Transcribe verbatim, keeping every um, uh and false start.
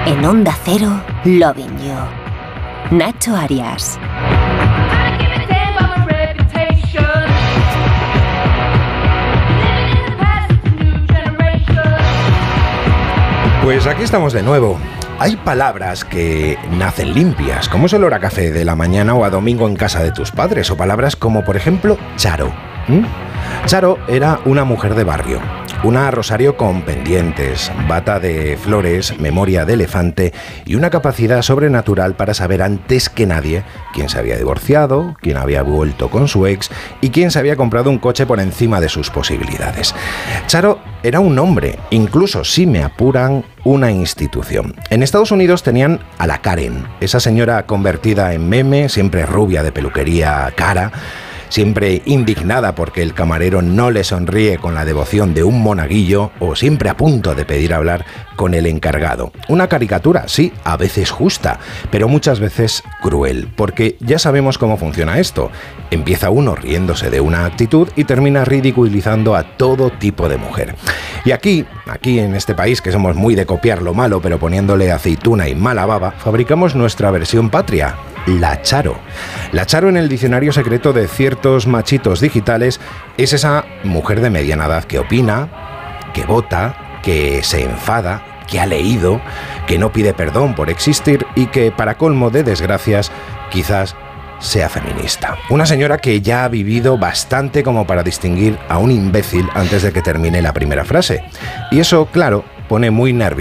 En Onda Cero, Loving You. Nacho Arias. Pues aquí estamos de nuevo. Hay palabras que nacen limpias, como es el olor a café de la mañana o a domingo en casa de tus padres, o palabras como, por ejemplo, Charo. ¿Mm? Charo era una mujer de barrio, una Rosario con pendientes, bata de flores, memoria de elefante y una capacidad sobrenatural para saber antes que nadie quién se había divorciado, quién había vuelto con su ex y quién se había comprado un coche por encima de sus posibilidades. Charo era un hombre, incluso si me apuran, una institución. En Estados Unidos tenían a la Karen, esa señora convertida en meme, siempre rubia de peluquería cara, siempre indignada porque el camarero no le sonríe con la devoción de un monaguillo o siempre a punto de pedir hablar con el encargado. Una caricatura, sí, a veces justa, pero muchas veces cruel, porque ya sabemos cómo funciona esto. Empieza uno riéndose de una actitud y termina ridiculizando a todo tipo de mujer. Y aquí, aquí en este país que somos muy de copiar lo malo pero poniéndole aceituna y mala baba, fabricamos nuestra versión patria. La Charo. La Charo en el diccionario secreto de ciertos machitos digitales es esa mujer de mediana edad que opina, que vota, que se enfada, que ha leído, que no pide perdón por existir y que, para colmo de desgracias, quizás sea feminista. Una señora que ya ha vivido bastante como para distinguir a un imbécil antes de que termine la primera frase. Y eso, claro, pone muy nervioso